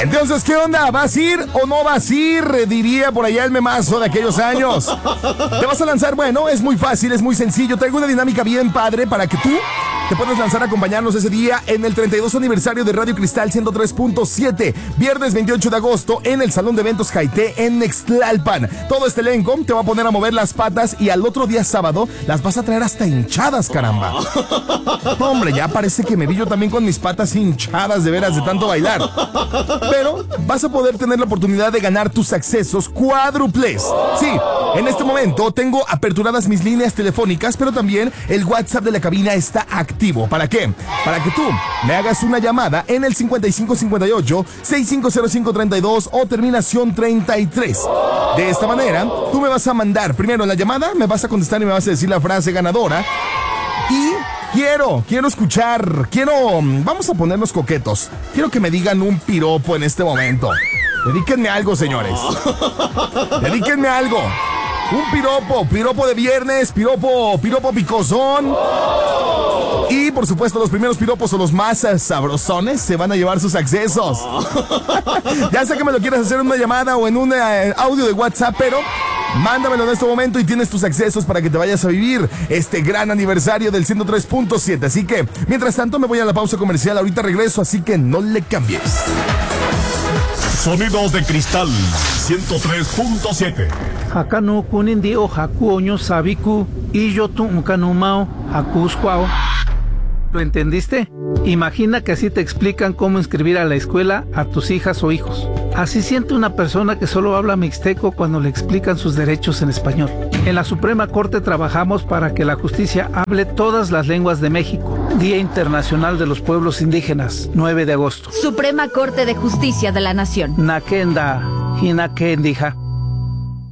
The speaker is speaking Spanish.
Entonces, ¿qué onda? ¿Vas a ir o no vas a ir? Diría por allá el memazo de aquellos años. ¿Te vas a lanzar? Bueno, es muy fácil, es muy sencillo. Traigo una dinámica bien padre para que tú te puedas lanzar a acompañarnos ese día en el 32 aniversario de Radio Cristal 103.7, viernes 28 de agosto en el Salón de Eventos Jaité en Nextlalpan. Todo este elenco te va a poner a mover las patas y al otro día sábado las vas a traer hasta hinchadas, caramba. Hombre, ya parece que me vi yo también con mis patas hinchadas de veras de tanto bailar. Pero vas a poder tener la oportunidad de ganar tus accesos cuádruples. Sí, en este momento tengo aperturadas mis líneas telefónicas, pero también el WhatsApp de la cabina está activo. ¿Para qué? Para que tú me hagas una llamada en el 5558-650532 o terminación 33. De esta manera, tú me vas a mandar primero la llamada, me vas a contestar y me vas a decir la frase ganadora. Y quiero escuchar, vamos a ponernos coquetos. Quiero que me digan un piropo en este momento. Dedíquenme algo, señores. Dedíquenme algo. Un piropo de viernes, piropo picosón. Y por supuesto los primeros piropos o los más sabrosones se van a llevar sus accesos. Ya sé que me lo quieras hacer en una llamada o en un audio de WhatsApp, pero mándamelo en este momento y tienes tus accesos para que te vayas a vivir este gran aniversario del 103.7. Así que, mientras tanto, me voy a la pausa comercial. Ahorita regreso, así que no le cambies. Sonidos de Cristal 103.7. Hakano kunindi o hakuoño sabiku y yo tu unkanumao hakuskwao. ¿Lo entendiste? Imagina que así te explican cómo inscribir a la escuela a tus hijas o hijos. Así siente una persona que solo habla mixteco cuando le explican sus derechos en español. En la Suprema Corte trabajamos para que la justicia hable todas las lenguas de México. Día Internacional de los Pueblos Indígenas, 9 de agosto. Suprema Corte de Justicia de la Nación. Nakenda, Hinakendija.